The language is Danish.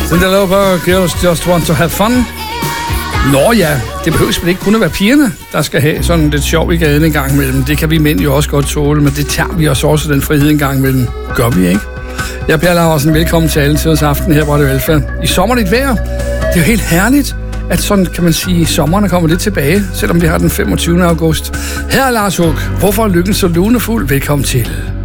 Cinderella Girls Just Want to Have Fun. Nå ja, det behøves vel ikke kun at være pigerne, der skal have sådan lidt sjov i gaden en gang imellem. Det kan vi mænd jo også godt tåle, men det tager vi os også den frihed en gang imellem. Gør vi ikke? Jeg er Per Laursen, velkommen til alle tiders aften her på Radio Alfa. I sommerligt vejr. Det er jo helt herligt, at sådan kan man sige, sommeren er kommet lidt tilbage, selvom vi har den 25. august. Her er Lars Hug. Hvorfor er lykken så lunefuld? Velkommen til.